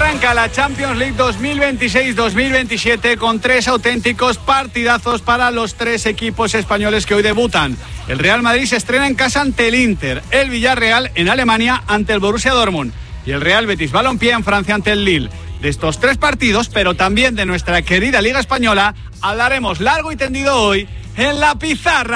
Arranca la Champions League 2026-2027 con 3 auténticos partidazos para los 3 equipos españoles que hoy debutan. El Real Madrid se estrena en casa ante el Inter, el Villarreal en Alemania ante el Borussia Dortmund y el Real Betis Balompié en Francia ante el Lille. De estos 3 partidos, pero también de nuestra querida Liga Española, hablaremos largo y tendido hoy en La Pizarra.